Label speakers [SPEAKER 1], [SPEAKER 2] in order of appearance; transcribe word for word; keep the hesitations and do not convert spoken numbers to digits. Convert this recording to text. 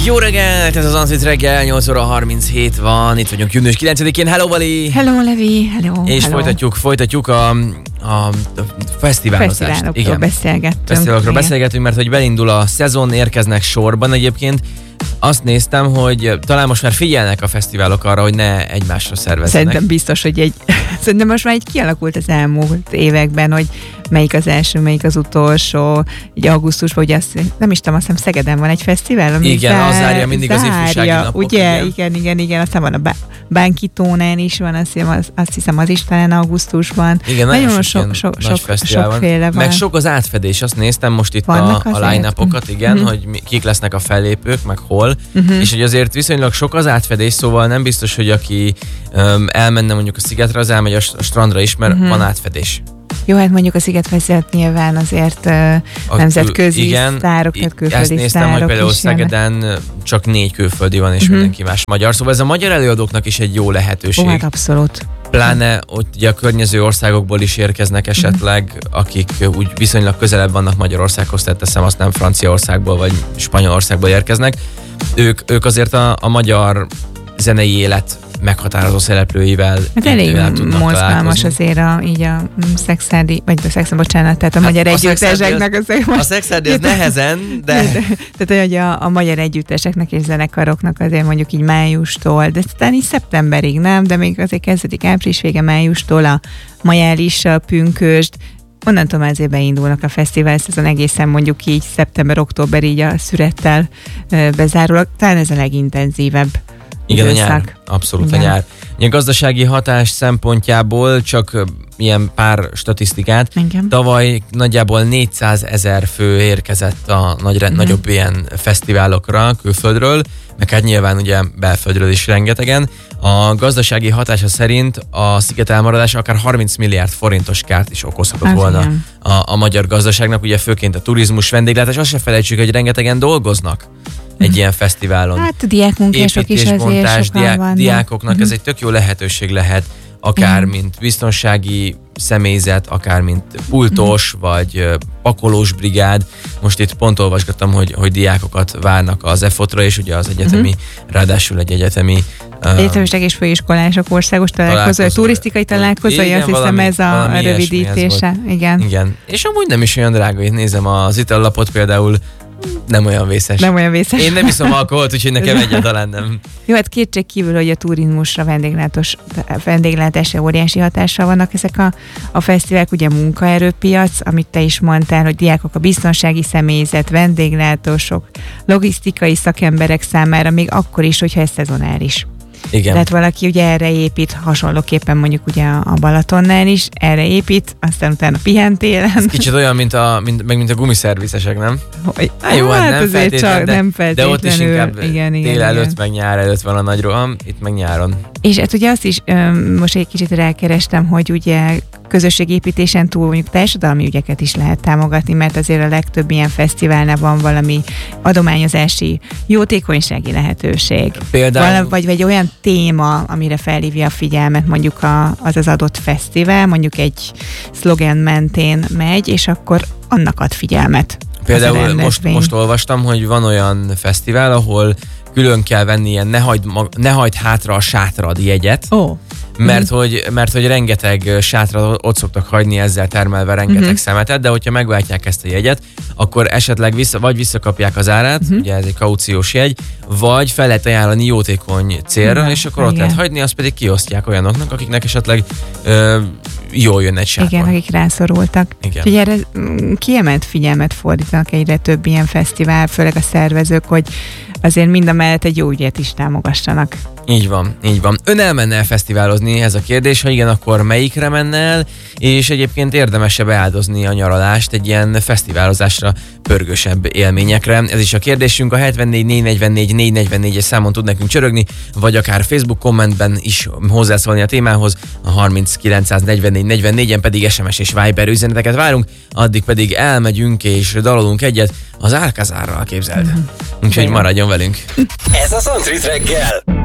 [SPEAKER 1] Jó reggelt, ez az Antrit reggel, nyolc óra harminchét van, itt vagyunk június kilencedikén. Hello, Vali!
[SPEAKER 2] Hello, Levi! Hello!
[SPEAKER 1] És
[SPEAKER 2] hello.
[SPEAKER 1] folytatjuk, folytatjuk a, a fesztiválozást.
[SPEAKER 2] Fesztiválokról
[SPEAKER 1] Igen.
[SPEAKER 2] beszélgettünk.
[SPEAKER 1] Fesztiválokról beszélgetünk, mert hogy belindul a szezon, érkeznek sorban egyébként. Azt néztem, hogy talán most már figyelnek a fesztiválok arra, hogy ne egymásra szervezzenek.
[SPEAKER 2] Szerintem biztos, hogy egy... Szerintem most már egy kialakult az elmúlt években, hogy melyik az első, melyik az utolsó. Egy augusztusban, ugye azt, nem is tudom, azt hiszem Szegeden van egy fesztivál, ami
[SPEAKER 1] igen,
[SPEAKER 2] zár,
[SPEAKER 1] az zárja mindig zárja, az ifjúsági napok.
[SPEAKER 2] Ugye, igen, igen, igen, igen. Aztán van a Bánkitónán is van, azt hiszem az, azt hiszem, az is talán augusztusban.
[SPEAKER 1] Igen, nagyon, nagyon
[SPEAKER 2] sok,
[SPEAKER 1] sok,
[SPEAKER 2] sok,
[SPEAKER 1] nagy
[SPEAKER 2] sok,
[SPEAKER 1] fesztivál van.
[SPEAKER 2] van.
[SPEAKER 1] Meg sok az átfedés, azt néztem most itt Vannak a, a line-upokat, igen, mm-hmm. hogy kik lesznek a fellépők, meg hol, mm-hmm. és hogy azért viszonylag sok az átfedés, szóval nem biztos, hogy aki um, elmenne mondjuk a szigetre, az elmegy a strandra is, mert mm-hmm. van átfedés.
[SPEAKER 2] Jó, hát mondjuk a Szigetfesztivált nyilván azért uh, nemzetközi
[SPEAKER 1] igen,
[SPEAKER 2] sztárok, tehát külföldi
[SPEAKER 1] ezt néztem, hogy például Szegeden
[SPEAKER 2] jönnek.
[SPEAKER 1] Csak négy külföldi van, és uh-huh. mindenki más magyar. Szóval ez a magyar előadóknak is egy jó lehetőség.
[SPEAKER 2] Ó, hát abszolút.
[SPEAKER 1] Pláne ott ugye a környező országokból is érkeznek esetleg, uh-huh. akik úgy viszonylag közelebb vannak Magyarországhoz, tehát teszem azt nem Franciaországból vagy Spanyolországból érkeznek. Ők, ők azért a, a magyar zenei élet meghatározó szereplőivel
[SPEAKER 2] hát elég mozgalmas azért a, így a szexádi, vagy a szexen, bocsánat, tehát a hát magyar a együtteseknek az,
[SPEAKER 1] a szexádi az nehezen, de... de
[SPEAKER 2] tehát, hogy a, a magyar együtteseknek és zenekaroknak azért mondjuk így májustól, de talán így szeptemberig, nem? De még azért kezdődik április vége, májustól a Majális, a Pünkösd, onnantól már azért beindulnak a fesztivál szezon, egészen mondjuk így szeptember-október így a szürettel bezárulnak. Talán ez a legintenzívebb.
[SPEAKER 1] Igen, időszak. A nyár. Abszolút igen. A nyár. A gazdasági hatás szempontjából csak ilyen pár statisztikát. Igen. Tavaly nagyjából négyszázezer fő érkezett a nagy, uh-huh. nagyobb ilyen fesztiválokra külföldről, meg hát nyilván ugye belföldről is rengetegen. A gazdasági hatása szerint a sziget elmaradása akár harminc milliárd forintos kárt is okozhatott hát volna a, a magyar gazdaságnak, ugye főként a turizmus, vendéglátás. Azt se felejtsük, hogy rengetegen dolgoznak egy ilyen fesztiválon.
[SPEAKER 2] Hát a diákmunkások is azért sokan vannak.
[SPEAKER 1] Diákoknak uh-huh. ez egy tök jó lehetőség lehet, akár uh-huh. mint biztonsági személyzet, akár mint pultos, uh-huh. vagy uh, pakolós brigád. Most itt pont olvasgattam, hogy, hogy diákokat várnak az e fotra, és ugye az egyetemi, uh-huh. ráadásul egy egyetemi uh,
[SPEAKER 2] egyetemisek és főiskolások országos találkozója, turisztikai találkozója, azt hiszem valami, ez a rövidítése. Igen.
[SPEAKER 1] Igen. És amúgy nem is olyan drága, hogy nézem az itallapot például, nem olyan vészes.
[SPEAKER 2] Nem olyan vészes.
[SPEAKER 1] Én nem iszom alkoholt, úgyhogy nekem egyáltalán nem.
[SPEAKER 2] Jó, hát kétség kívül, hogy a turizmusra, vendéglátás, vendéglátásra óriási hatással vannak ezek a, a fesztiválok, ugye munkaerőpiac, amit te is mondtál, hogy diákok, a biztonsági személyzet, vendéglátósok, logisztikai szakemberek számára, még akkor is, hogyha ez szezonális.
[SPEAKER 1] Igen.
[SPEAKER 2] Tehát valaki ugye erre épít, hasonlóképpen mondjuk ugye a Balatonnál is, erre épít, aztán utána pihen télen.
[SPEAKER 1] Ez kicsit olyan, mint a, mint, meg mint a gumiszervizesek, nem?
[SPEAKER 2] Hogy, hát jó, hát nem feltétlenül, de, nem
[SPEAKER 1] de ott is inkább
[SPEAKER 2] igen, igen,
[SPEAKER 1] tél előtt,
[SPEAKER 2] igen.
[SPEAKER 1] meg nyár előtt van a nagy roham, itt meg nyáron.
[SPEAKER 2] És hát ugye azt is most egy kicsit rákerestem, hogy ugye közösségépítésen túl mondjuk társadalmi ügyeket is lehet támogatni, mert azért a legtöbb ilyen fesztiválnál van valami adományozási jótékonysági lehetőség.
[SPEAKER 1] Például...
[SPEAKER 2] Val- vagy, vagy olyan téma, amire felhívja a figyelmet mondjuk a, az az adott fesztivál, mondjuk egy szlogen mentén megy, és akkor annak ad figyelmet.
[SPEAKER 1] Például most, most olvastam, hogy van olyan fesztivál, ahol külön kell venni ilyen ne hagyd, mag, ne hagyd hátra a sátrad jegyet,
[SPEAKER 2] oh.
[SPEAKER 1] mert, mm. hogy, mert hogy rengeteg sátrat ott szoktak hagyni, ezzel termelve rengeteg mm-hmm. szemetet, de hogyha megváltják ezt a jegyet, akkor esetleg vissza, vagy visszakapják az árát, mm-hmm. ugye ez egy kauciós jegy, vagy fel lehet ajánlani jótékony célra, mm. és akkor ott igen. lehet hagyni, azt pedig kiosztják olyanoknak, akiknek esetleg ö, jól jön egy sátor.
[SPEAKER 2] Igen, akik rászorultak. Úgyhogy erre kiemelt figyelmet fordítanak egyre több ilyen fesztivál, főleg a szervezők, hogy azért mind a mellett egy jó ügyet is támogassanak.
[SPEAKER 1] Így van, így van. Ön elmenne el fesztiválozni, ez a kérdés, ha igen, akkor melyikre menne el, és egyébként érdemese beáldozni a nyaralást egy ilyen fesztiválozásra, pörgősebb élményekre. Ez is a kérdésünk, a hetvennégy négy negyvennégy négy negyvennégyes számon tud nekünk csörögni, vagy akár Facebook kommentben is hozzászólni a témához, a harminc kilencszáznegyvennégy negyvennégyen pedig es em es és Viber üzeneteket várunk, addig pedig elmegyünk és dalolunk egyet az Alcazarral, képzeld. Mm-hmm. Úgyhogy maradjon velünk.
[SPEAKER 3] Ez az Antrit reggel.